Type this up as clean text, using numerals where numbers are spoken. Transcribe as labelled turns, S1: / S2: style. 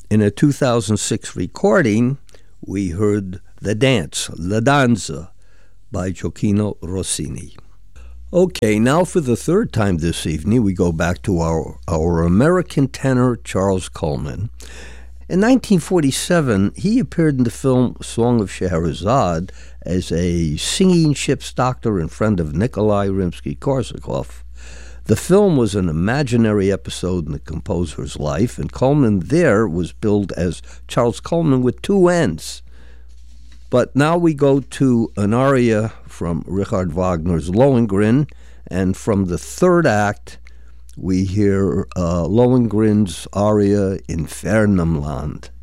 S1: In a 2006 recording, we heard The Dance, La Danza, by Gioacchino Rossini. Okay, now for the third time this evening, we go back to our American tenor, Charles Coleman. In 1947, he appeared in the film Song of Scheherazade as a singing ship's doctor and friend of Nikolai Rimsky-Korsakov. The film was an imaginary episode in the composer's life, and Coleman there was billed as Charles Coleman with two N's. But now we go to an aria from Richard Wagner's Lohengrin, and from the third act, we hear Lohengrin's aria Infernum Land.